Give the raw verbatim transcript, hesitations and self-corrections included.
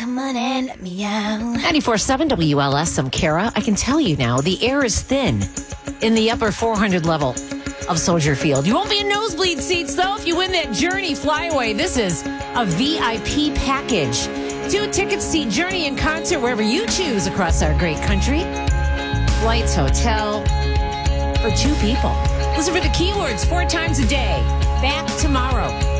come on and let me out. ninety-four seven W L S, I'm Kara. I can tell you now, the air is thin in the upper four hundred level of Soldier Field. You won't be in nosebleed seats, though, if you win that Journey flyaway. This is a V I P package. Two tickets to see Journey in concert wherever you choose across our great country. Flights, hotel, for two people. Listen for the keywords four times a day. Back tomorrow.